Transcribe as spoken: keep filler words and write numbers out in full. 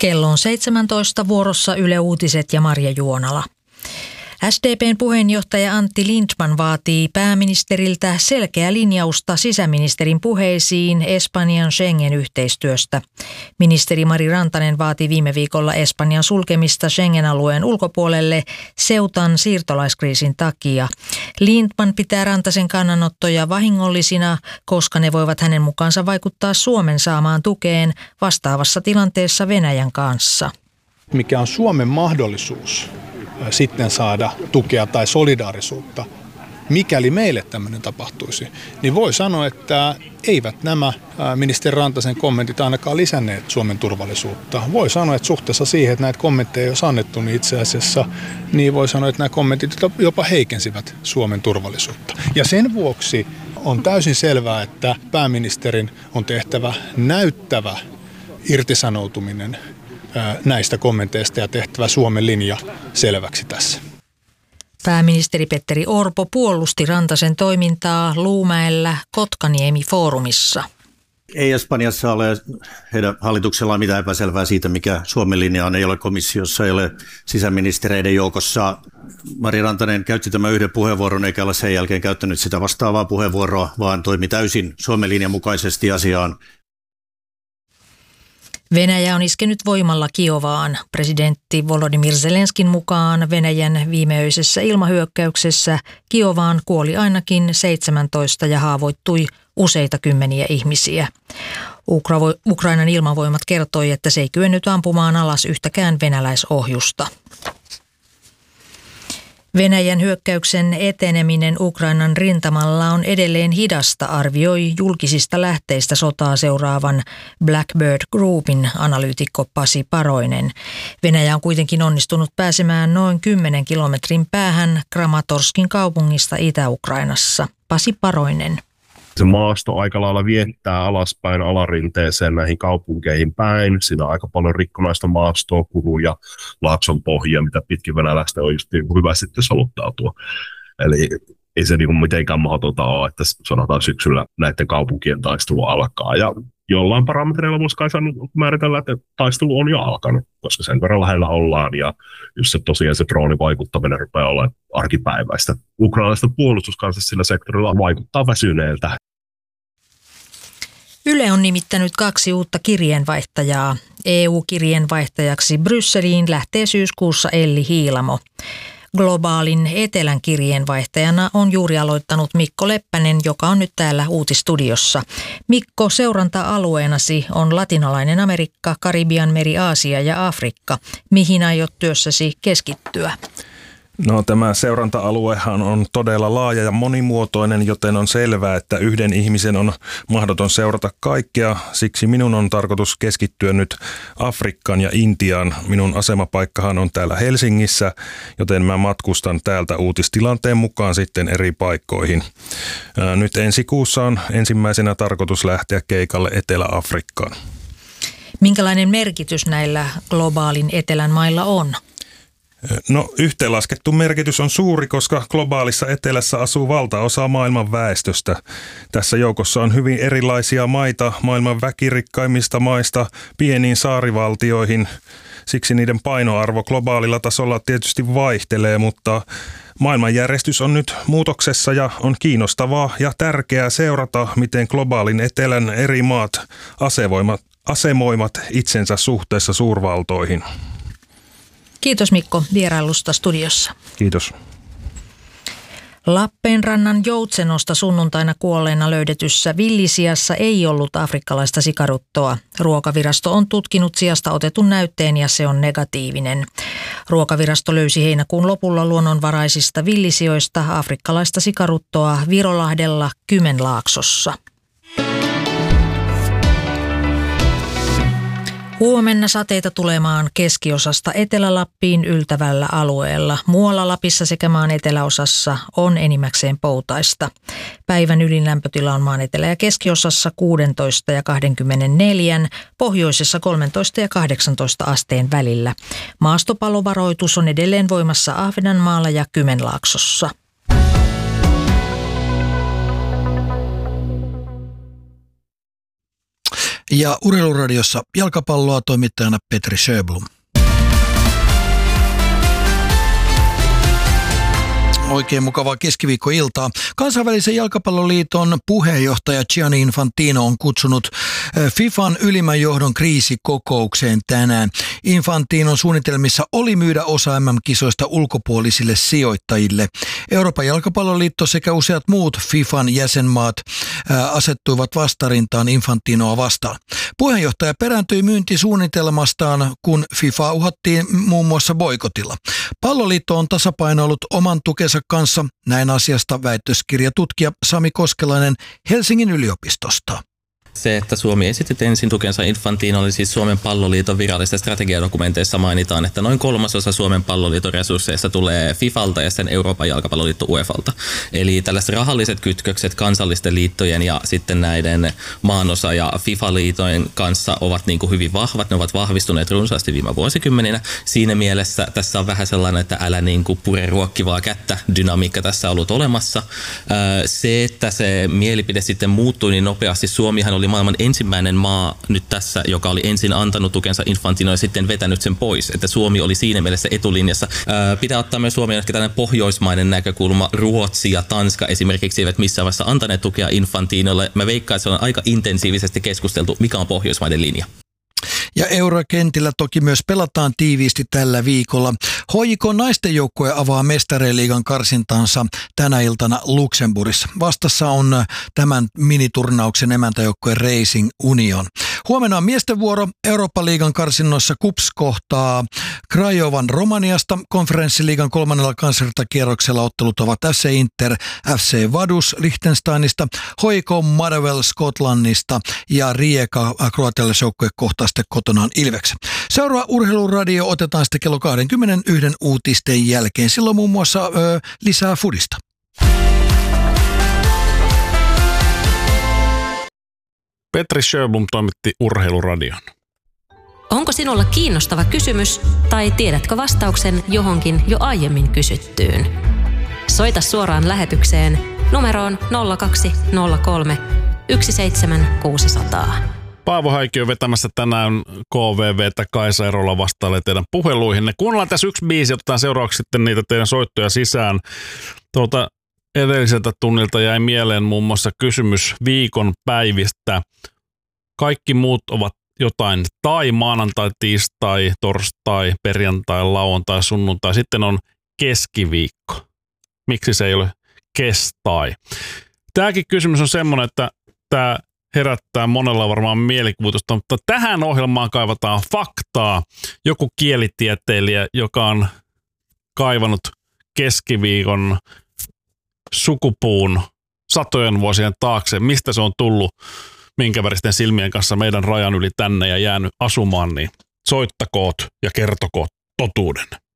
Kello on seitsemäntoista, vuorossa Yle Uutiset ja Marja Juonala. S D P:n puheenjohtaja Antti Lindtman vaatii pääministeriltä selkeää linjausta sisäministerin puheisiin Espanjan Schengen-yhteistyöstä. Ministeri Mari Rantanen vaati viime viikolla Espanjan sulkemista Schengen-alueen ulkopuolelle Ceutan siirtolaiskriisin takia. Lindtman pitää Rantasen kannanottoja vahingollisina, koska ne voivat hänen mukaansa vaikuttaa Suomen saamaan tukeen vastaavassa tilanteessa Venäjän kanssa. Mikä on Suomen mahdollisuus sitten saada tukea tai solidaarisuutta, mikäli meille tämmöinen tapahtuisi, niin voi sanoa, että eivät nämä ministeri Rantasen kommentit ainakaan lisänneet Suomen turvallisuutta. Voi sanoa, että suhteessa siihen, että näitä kommentteja ei olisi annettu, niin itse asiassa niin voi sanoa, että nämä kommentit jopa heikensivät Suomen turvallisuutta. Ja sen vuoksi on täysin selvää, että pääministerin on tehtävä näyttävä irtisanoutuminen näistä kommenteista ja tehtävä Suomen linja selväksi tässä. Pääministeri Petteri Orpo puolusti Rantasen toimintaa Luumäellä Kotkaniemi-foorumissa. Ei Espanjassa ole heidän hallituksellaan mitään epäselvää siitä, mikä Suomen linja on. Ei ole komissiossa, ei ole sisäministereiden joukossa. Mari Rantanen käytti tämän yhden puheenvuoron, eikä ole sen jälkeen käyttänyt sitä vastaavaa puheenvuoroa, vaan toimi täysin Suomen linjan mukaisesti asiaan. Venäjä on iskenyt voimalla Kiovaan. Presidentti Volodymyr Zelenskin mukaan Venäjän viimeöisessä ilmahyökkäyksessä Kiovaan kuoli ainakin seitsemäntoista ja haavoittui useita kymmeniä ihmisiä. Ukra- Ukrainan ilmavoimat kertoi, että se ei kyennyt ampumaan alas yhtäkään venäläisohjusta. Venäjän hyökkäyksen eteneminen Ukrainan rintamalla on edelleen hidasta, arvioi julkisista lähteistä sotaa seuraavan Blackbird Groupin analyytikko Pasi Paroinen. Venäjä on kuitenkin onnistunut pääsemään noin kymmenen kilometrin päähän Kramatorskin kaupungista Itä-Ukrainassa. Pasi Paroinen. Se maasto aika lailla viettää alaspäin alarinteeseen näihin kaupunkeihin päin. Siinä on aika paljon rikkonaista maastoa, kuruja, laakson pohjia, mitä pitkin venäläistä on just hyvä sitten soluttautua. Eli ei se niinku mitenkään mahdotonta ole, että sanotaan syksyllä näiden kaupunkien taistelu alkaa. Ja jollain parametreilla voisi kai määritellä, että taistelu on jo alkanut, koska sen verran lähellä ollaan. Ja just se tosiaan se droonivaikuttaminen rupeaa olemaan arkipäiväistä. Ukrainalaista puolustuskansa sillä sektorilla vaikuttaa väsyneeltä. Yle on nimittänyt kaksi uutta kirjeenvaihtajaa. E U-kirjeenvaihtajaksi Brysseliin lähtee syyskuussa Elli Hiilamo. Globaalin etelän kirjeenvaihtajana on juuri aloittanut Mikko Leppänen, joka on nyt täällä Uutistudiossa. Mikko, seuranta-alueenasi on latinalainen Amerikka, Karibian meri, Aasia ja Afrikka. Mihin aiot työssäsi keskittyä? No, tämä seuranta-aluehan on todella laaja ja monimuotoinen, joten on selvää, että yhden ihmisen on mahdoton seurata kaikkea. Siksi minun on tarkoitus keskittyä nyt Afrikkaan ja Intiaan. Minun asemapaikkahan on täällä Helsingissä, joten mä matkustan täältä uutistilanteen mukaan sitten eri paikkoihin. Nyt ensi kuussa on ensimmäisenä tarkoitus lähteä keikalle Etelä-Afrikkaan. Minkälainen merkitys näillä globaalin etelän mailla on? No, yhteenlaskettu merkitys on suuri, koska globaalissa etelässä asuu valtaosa maailman väestöstä. Tässä joukossa on hyvin erilaisia maita maailman väkirikkaimmista maista pieniin saarivaltioihin. Siksi niiden painoarvo globaalilla tasolla tietysti vaihtelee, mutta maailmanjärjestys on nyt muutoksessa ja on kiinnostavaa ja tärkeää seurata, miten globaalin etelän eri maat asevoimat, asemoivat itsensä suhteessa suurvaltoihin. Kiitos Mikko vierailusta studiossa. Kiitos. Lappeenrannan Joutsenosta sunnuntaina kuolleena löydetyssä villisiassa ei ollut afrikkalaista sikaruttoa. Ruokavirasto on tutkinut siasta otetun näytteen ja se on negatiivinen. Ruokavirasto löysi heinäkuun lopulla luonnonvaraisista villisijoista afrikkalaista sikaruttoa Virolahdella Kymenlaaksossa. Huomenna sateita tulemaan keskiosasta Etelä-Lappiin yltävällä alueella. Muualla Lapissa sekä maan eteläosassa on enimmäkseen poutaista. Päivän ylin lämpötila on maan etelä- ja keskiosassa kuusitoista ja kaksikymmentäneljä, pohjoisessa kolmetoista ja kahdeksantoista asteen välillä. Maastopallovaroitus on edelleen voimassa Ahvenanmaalla ja Kymenlaaksossa. ja Urheiluradiossa jalkapalloa toimittajana Petri Sjöblom. Oikein mukavaa keskiviikkoiltaa. Kansainvälisen jalkapalloliiton puheenjohtaja Gianni Infantino on kutsunut FIFAn ylimmän johdon kriisikokoukseen tänään. Infantinon suunnitelmissa oli myydä osa M M-kisoista ulkopuolisille sijoittajille. Euroopan jalkapalloliitto sekä useat muut FIFAn jäsenmaat asettuivat vastarintaan Infantinoa vastaan. Puheenjohtaja perääntyi myyntisuunnitelmastaan, kun FIFA uhattiin muun muassa boikotilla. Palloliitto on tasapainoillut oman tukensa kanssa, näin asiasta väitöskirjatutkija Sami Koskelainen Helsingin yliopistosta. Se, että Suomi esitti ensin tukensa Infantinolle, siis Suomen palloliiton virallisissa strategiadokumenteissa mainitaan, että noin kolmasosa Suomen palloliiton resursseista tulee FIFalta ja sen Euroopan jalkapalloliitto UEFalta. Eli tällaiset rahalliset kytkökset kansallisten liittojen ja sitten näiden maanosa- ja FIFA-liitojen kanssa ovat niin kuin hyvin vahvat. Ne ovat vahvistuneet runsaasti viime vuosikymmeninä. Siinä mielessä tässä on vähän sellainen, että älä niin kuin pure ruokkivaa kättä dynamiikka tässä on ollut olemassa. Se, että se mielipide sitten muuttui niin nopeasti, Suomihan oli oli maailman ensimmäinen maa nyt tässä, joka oli ensin antanut tukensa Infantinolle ja sitten vetänyt sen pois. Että Suomi oli siinä mielessä etulinjassa. Ää, pitää ottaa myös Suomeen ehkä tällainen pohjoismainen näkökulma. Ruotsi ja Tanska esimerkiksi eivät missään vaiheessa antaneet tukea Infantinolle. Mä veikkaan, että se on aika intensiivisesti keskusteltu, mikä on pohjoismaiden linja. Ja eurokentillä toki myös pelataan tiiviisti tällä viikolla. H J K naisten joukkue avaa Mestariliigan karsintansa tänä iltana Luxemburgissa. Vastassa on tämän miniturnauksen emäntäjoukkue Racing Union. Huomenna on miesten vuoro. Eurooppa-liigan karsinnoissa KuPS kohtaa Crajovan Romaniasta. Konferenssiliigan kolmannella kansainvälisellä ottelut ovat F C Inter, F C Vaduz Liechtensteinista, H J K Motherwell Skotlannista ja Rijeka kroatialaisjoukkue kohtaa sitten kotonaan Ilveksen. Seuraava Urheiluradio otetaan sitten kello kaksikymmentäyksi uutisten jälkeen. Silloin muun muassa ö, lisää fudista. Petri Sjöblom toimitti Urheiluradion. Onko sinulla kiinnostava kysymys tai tiedätkö vastauksen johonkin jo aiemmin kysyttyyn? Soita suoraan lähetykseen numeroon nolla kaksi nolla kolme yksi seitsemän kuusi nolla nolla. Paavo Häikki on vetämässä tänään K V V:tä. Kaisa Erola vastailee teidän puheluihinne. Kuunnellaan tässä yksi biisi, otetaan seuraavaksi sitten niitä teidän soittoja sisään. Tuolta edelliseltä tunnilta jäi mieleen muun muassa kysymys viikon päivistä. Kaikki muut ovat jotain tai maanantai, tiistai, torstai, perjantai, lauantai, sunnuntai. Sitten on keskiviikko. Miksi se ei ole kestai? Tämäkin kysymys on semmoinen, että tämä herättää monella varmaan mielikuvitusta, mutta tähän ohjelmaan kaivataan faktaa. Joku kielitieteilijä, joka on kaivannut keskiviikon sukupuun satojen vuosien taakse, mistä se on tullut, minkä väristen silmien kanssa meidän rajan yli tänne ja jäänyt asumaan, niin soittakoot ja kertokoot totuuden.